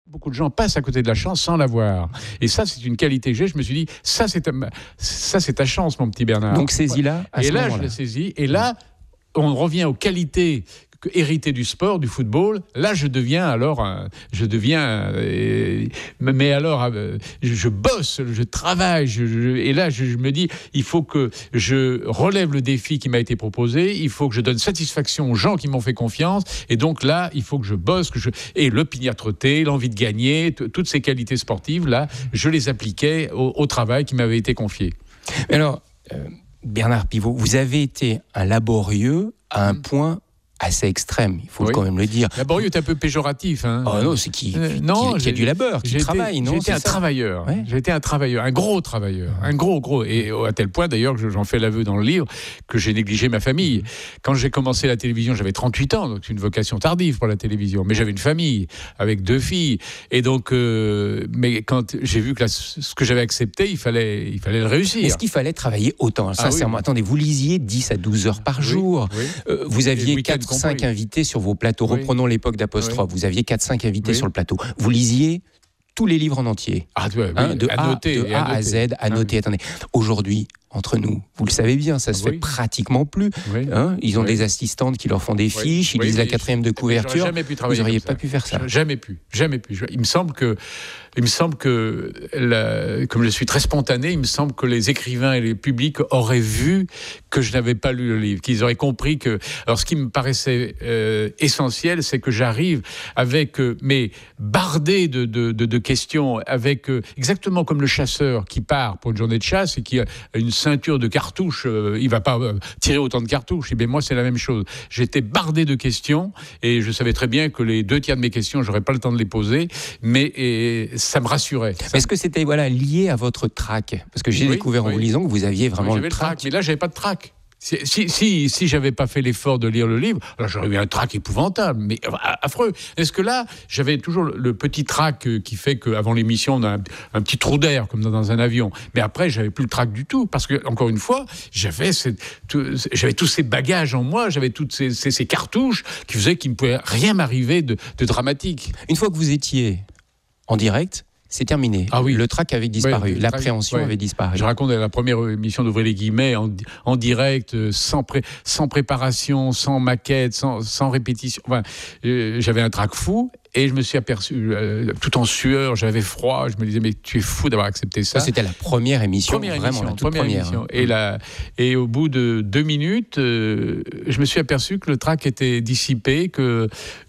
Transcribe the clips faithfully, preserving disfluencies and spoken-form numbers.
Beaucoup de gens passent à côté de la chance sans l'avoir. Et ça, c'est une qualité que j'ai. Je me suis dit, ça, c'est ta, ça, c'est ta chance, mon petit Bernard. Donc, saisis-la à Et ce là, moment-là. je l'ai saisi. Et là, on revient aux qualités héritées du sport, du football. Là, je deviens alors, un, je deviens, euh, mais alors, euh, je, je bosse, je travaille, je, je, et là, je, je me dis, il faut que je relève le défi qui m'a été proposé. Il faut que je donne satisfaction aux gens qui m'ont fait confiance. Et donc là, il faut que je bosse, que je et l'opiniâtreté, l'envie de gagner, t- toutes ces qualités sportives là, je les appliquais au, au travail qui m'avait été confié. Mais alors, euh, Bernard Pivot, vous avez été un laborieux à un Mmh. point assez extrême, il faut Oui. quand même le dire. Laborieux est un peu péjoratif. Hein. Oh non, c'est qui, qui, Euh, non, qui, qui a du labeur, qui j'ai été- travaille, non? J'ai été c'est un ça travailleur. Ouais. J'ai été un travailleur, un gros travailleur, un gros, gros. Et à tel point, d'ailleurs, que j'en fais l'aveu dans le livre, que j'ai négligé ma famille. Quand j'ai commencé la télévision, j'avais trente-huit ans, donc c'est une vocation tardive pour la télévision. Mais j'avais une famille, avec deux filles. Et donc, euh, mais quand j'ai vu que la- ce que j'avais accepté, il fallait, il fallait le réussir. Est-ce qu'il fallait travailler autant? Ah Sincèrement, oui. attendez, vous lisiez dix à douze heures par Oui, jour. oui. Euh, vous Et aviez le week-end quatre cinq compris. invités sur vos plateaux. Oui. Reprenons l'époque d'Apostrophe. Vous aviez quatre cinq invités Oui. sur le plateau. Vous lisiez tous les livres en entier. Ah, ouais, oui, Hein, de à A, noter, de et A à noter. Z, à Ah, noter. Attendez, aujourd'hui, entre nous, vous le savez bien, ça se Oui. fait pratiquement plus. oui. Hein, ils ont Oui. des assistantes qui leur font des Oui. fiches, ils Oui, lisent la mais quatrième de je- mais j'aurais couverture. jamais pu Vous travailler n'auriez comme pas ça. pu faire ça. J'aurais Jamais pu, jamais pu. Je- Il me semble que, il me semble que, la- comme je suis très spontané, il me semble que les écrivains et les publics auraient vu que je n'avais pas lu le livre, qu'ils auraient compris que. Alors, ce qui me paraissait euh, essentiel, c'est que j'arrive avec euh, mes bardés de, de, de, de questions, avec euh, exactement comme le chasseur qui part pour une journée de chasse et qui a une ceinture de cartouches, euh, il va pas euh, tirer autant de cartouches. Et bien moi, c'est la même chose. J'étais bardé de questions et je savais très bien que les deux tiers de mes questions, j'aurais pas le temps de les poser, mais et, ça me rassurait. Ça- Est-ce que c'était voilà, lié à votre trac? Parce que j'ai Oui, découvert en oui. vous lisant que vous aviez vraiment Oui, le j'avais trac. mais là, j'avais pas de trac. Si, si, si, si j'avais pas fait l'effort de lire le livre, alors j'aurais eu un trac épouvantable, mais euh, affreux. Est-ce que là, j'avais toujours le, le petit trac euh, qui fait qu'avant l'émission, on a un, un petit trou d'air, comme dans, dans un avion. Mais après, j'avais plus le trac du tout, parce que, encore une fois, j'avais, cette, tout, j'avais tous ces bagages en moi, j'avais toutes ces, ces, ces cartouches qui faisaient qu'il ne pouvait rien m'arriver de, de dramatique. Une fois que vous étiez en direct, c'est terminé. Ah oui. Le trac avait disparu, Oui, le trac, l'appréhension ouais. avait disparu. Je raconte la première émission d'Ouvrez les guillemets en, en direct, euh, sans, pré, sans préparation, sans maquette, sans, sans répétition. Enfin, euh, j'avais un trac fou et je me suis aperçu, euh, tout en sueur, j'avais froid. Je me disais, mais tu es fou d'avoir accepté ça. Ça, c'était la première émission, Première vraiment émission, la toute première première. émission. hein. Et, la, et au bout de deux minutes, euh, je me suis aperçu que le trac était dissipé, que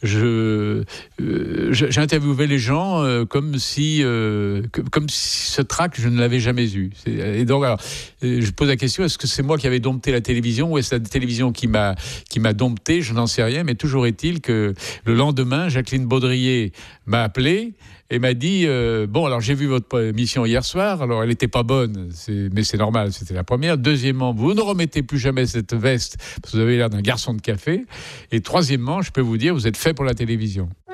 je, euh, je- j'interviewais les gens euh, comme si, euh, que- comme si ce trac, je ne l'avais jamais eu. C'est- Et donc, alors, euh, je pose la question, est-ce que c'est moi qui avais dompté la télévision ou est-ce la télévision qui m'a, qui m'a dompté? Je n'en sais rien, mais toujours est-il que le lendemain, Jacqueline Baudrier m'a appelé et m'a dit euh, bon, alors j'ai vu votre émission hier soir, alors elle n'était pas bonne, c'est, mais c'est normal, c'était la première. Deuxièmement, vous ne remettez plus jamais cette veste parce que vous avez l'air d'un garçon de café. Et troisièmement, je peux vous dire, vous êtes fait pour la télévision.